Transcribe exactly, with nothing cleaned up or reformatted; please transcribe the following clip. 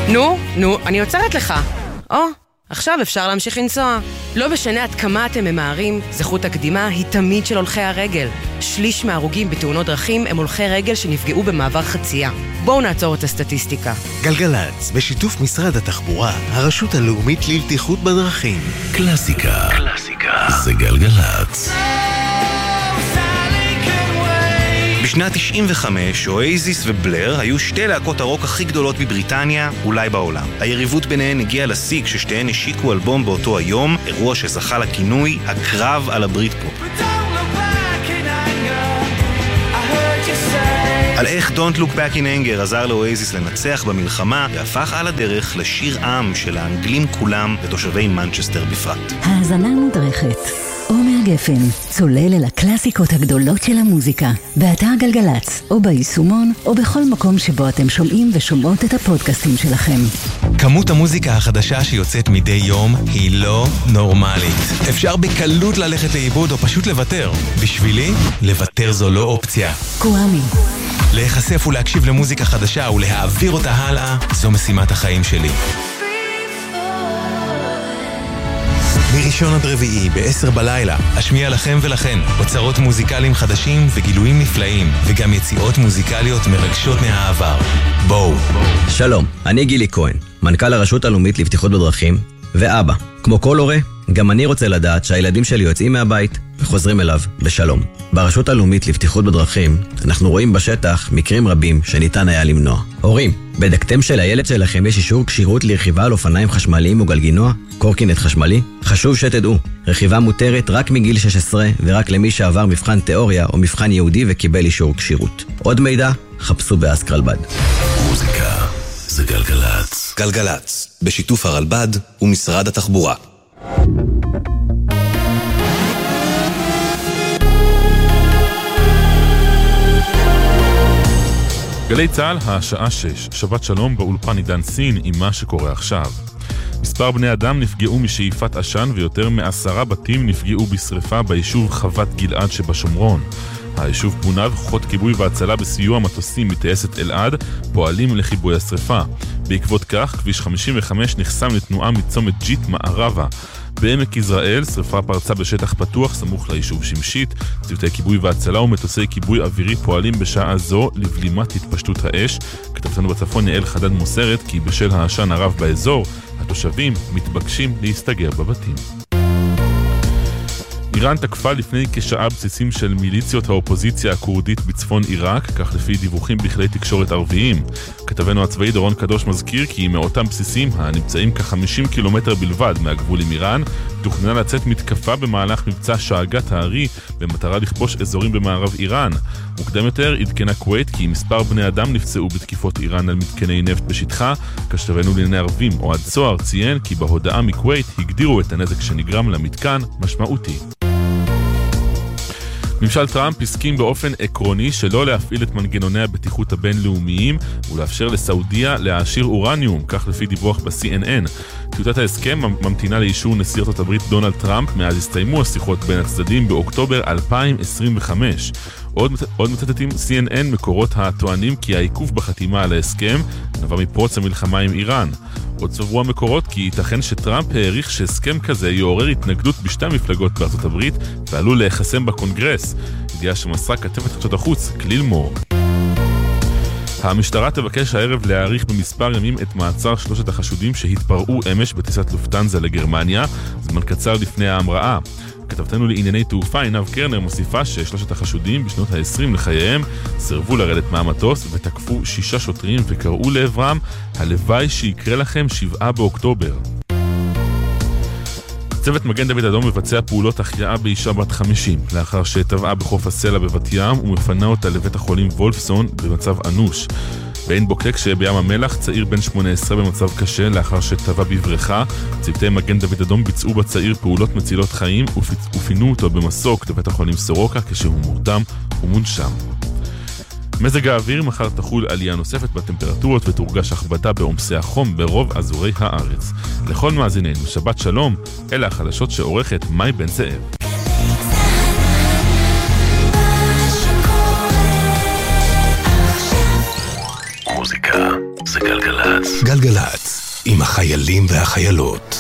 נו, נו, אני עוצרת לך. או, עכשיו אפשר להמשיך לנסוע. לא משנה עד כמה אתם ממהרים, זכות הקדימה היא תמיד של הולכי הרגל. שליש מההרוגים בתאונות דרכים הם הולכי רגל שנפגעו במעבר חצייה. בואו נעצור את הסטטיסטיקה. גלגלץ, בשיתוף משרד התחבורה, הרשות הלאומית לבטיחות בדרכים. קלאסיקה. קלאסיקה. זה גלגלץ. בשנת תשעים וחמש, אואזיס ובלר היו שתי להקות הרוק הכי גדולות בבריטניה, אולי בעולם. היריבות ביניהן הגיעה לשיא כששתיהן השיקו אלבום באותו היום, אירוע שזכה לכינוי הקרב על הבריטפופ. על איך Don't Look Back in Anger עזר לאואזיס לנצח במלחמה, והפך על הדרך לשיר עם של האנגלים כולם ותושבי מנצ'סטר בפרט. האזנה מודרכת. עומר גפן, צולל אל הקלאסיקות הגדולות של המוזיקה, באתר גלגלץ, או ביישומון, או בכל מקום שבו אתם שומעים ושומעות את הפודקאסטים שלכם. כמות המוזיקה החדשה שיוצאת מדי יום היא לא נורמלית. אפשר בקלות ללכת לאיבוד או פשוט לוותר. בשבילי, לוותר זו לא אופציה. קוואמי. להיחשף ולהקשיב למוזיקה חדשה ולהעביר אותה הלאה, זו משימת החיים שלי. מראשון עד רביעי בעשר בלילה אשמיע לכם ולכן אוצרות מוזיקליים חדשים וגילויים נפלאים וגם יציאות מוזיקליות מרגשות מהעבר. בואו. שלום, אני גילי כהן, מנכ"ל הרשות הלאומית לבטיחות בדרכים ואבא. כמו כל הורה, גם אני רוצה לדעת שהילדים שלי יוצאים מהבית וחוזרים אליו בשלום. ברשות הלאומית לבטיחות בדרכים אנחנו רואים בשטח מקרים רבים שניתן היה למנוע. הורים, בדקתם שלילד שלכם יש אישור כשירות לרכיבה על אופניים חשמליים או גלגינוע? קורקינט חשמלי? חשוב שתדעו, רכיבה מותרת רק מגיל שש עשרה ורק למי שעבר מבחן תיאוריה או מבחן יהודי וקיבל אישור כשירות. עוד מידע, חפשו באסקרלבד. מוזיקה זה גלגלץ. גלגלץ, בשיתוף הרלב"ד ומשרד התחבורה. גלי צהל, השעה שש, שבת שלום באולפן עידן סין עם מה שקורה עכשיו. מספר בני אדם נפגעו משאיפת עשן ויותר מעשרה בתים נפגעו בשריפה ביישוב חוות גלעד שבשומרון. היישוב פונה וכוחות כיבוי והצלה בסיוע מטוסים מטייסת אלעד פועלים לכיבוי השריפה. בעקבות כך, כביש חמישים וחמש נחסם לתנועה מצומת ג'יט מערבה. בעמק יזרעאל, שריפה פרצה בשטח פתוח סמוך ליישוב שמשית. צוותי כיבוי והצלה ומטוסי כיבוי אווירי פועלים בשעה זו לבלימת התפשטות האש. כתבתנו בצפון יעל חדד מוסרת כי בשל העשן הרב באזור, התושבים מתבקשים להסתגר בבתים. איראן תקפה לפני כשעה בסיסים של מיליציות האופוזיציה הקורדית בצפון עיראק, כך לפי דיווחים בכלי תקשורת ערביים. כתבנו הצבאי דורון קדוש מזכיר כי מאותם בסיסים הנמצאים כ-חמישים קילומטר בלבד מהגבול עם איראן, תוכננה לצאת מתקפה במהלך מבצע שאגת הארי במטרה לכבוש אזורים במערב איראן. מוקדם יותר עדכנה כווית כי מספר בני אדם נפצעו בתקיפות איראן על מתקני נפט בשטחה. כתבנו לענייני ערבים אוהד צוהר ציין כי בהודעה מכווית הגדירו את הנזק שנגרם למתקן משמעותי. ממשל טראמפ הסכים באופן עקרוני שלא להפעיל את מנגנוני הבטיחות הבינלאומיים ולאפשר לסעודיה להעשיר אורניום, כך לפי דיווח ב-סי אן אן. טיוטת ההסכם ממתינה לאישור נשיא ארצות הברית דונלד טראמפ מאז הסתיימו השיחות בין הצדדים באוקטובר אלפיים עשרים וחמש. עוד, עוד מצטטים סי אן אן מקורות הטוענים כי העיכוב בחתימה על ההסכם נבע מפרוץ המלחמה עם איראן. עוד סברו המקורות כי ייתכן שטראמפ העריך שהסכם כזה יעורר התנגדות בשתי המפלגות בארצות הברית ועלול להיחסם בקונגרס. ידיעה שמסרה כתבת חדשות החוץ, כליל מור. המשטרה תבקש הערב להאריך במספר ימים את מעצר שלושת החשודים שהתפרעו אמש בטיסת לופטנזה לגרמניה, זמן קצר לפני ההמראה. כתבתנו לענייני תעופה עינב קרנר מוסיפה ששלושת החשודים בשנות ה-עשרים לחייהם סירבו לרדת מהמטוס ותקפו שישה שוטרים וקראו לעברם הלוואי שיקרה לכם שבעה באוקטובר. צוות מגן דוד אדום מבצע פעולות החייאה באישה בת חמישים לאחר שטבעה בחוף הסלע בבת ים ומפנה אותה לבית החולים וולפסון במצב אנוש. בעין בוקק שבים המלח צעיר בן שמונה עשרה במצב קשה לאחר שטבע בבריכה. צוותי מגן דוד אדום ביצעו בצעיר פעולות מצילות חיים ופינו אותו במסוק לבית החולים סורוקה כשהוא מורדם ומונשם. מזג האוויר, מחר תחול עלייה נוספת בטמפרטורות ותורגש הכבדה בעומסי החום ברוב אזורי הארץ. לכל מאזיננו, שבת שלום, אלה החדשות שעורכת מאי בן זאב. מוזיקה זה זה גלגלצ. גלגלצ, עם החיילים והחיילות.